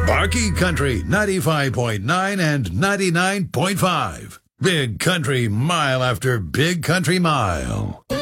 Barky Country 95.9 and 99.5. Big Country Mile after Big Country Mile.